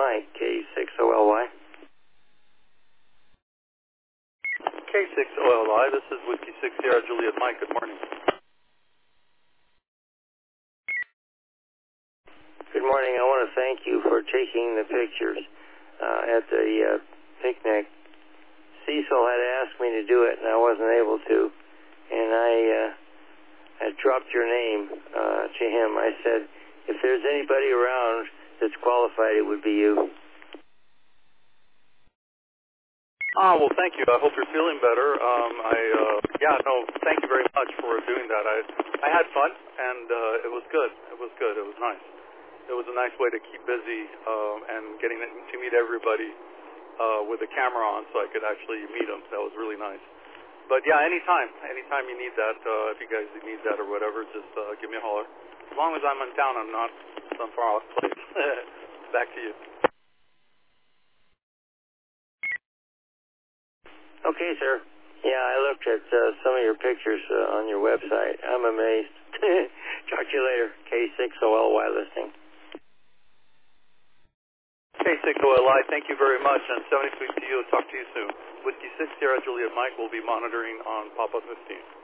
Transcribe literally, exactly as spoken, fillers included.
Mike, K six O L Y. K six O L Y, this is Whiskey six Sierra Juliet Mike. Good morning. Good morning. I want to thank you for taking the pictures uh, at the uh, picnic. Cecil had asked me to do it, and I wasn't able to. And I uh, had dropped your name uh, to him. I said, if there's anybody around that's qualified, it would be you. Ah, well, thank you. I hope you're feeling better. Um, I, uh, yeah, no, thank you very much for doing that. I, I had fun, and uh, it was good. It was good. It was nice. It was a nice way to keep busy um, and getting to meet everybody uh, with the camera on, so I could actually meet them. That was really nice. But yeah, anytime, anytime you need that, uh, if you guys need that or whatever, just uh, give me a holler. As long as I'm in town, I'm not some far off place. Back to you. Okay, sir. Yeah, I looked at uh, some of your pictures uh, on your website. I'm amazed. Talk to you later. K six O L Y listing. K six O L I, thank you very much, and seventy-six to you. Talk to you soon. Whiskey six Sierra Juliet Mike will be monitoring on Papa fifteen.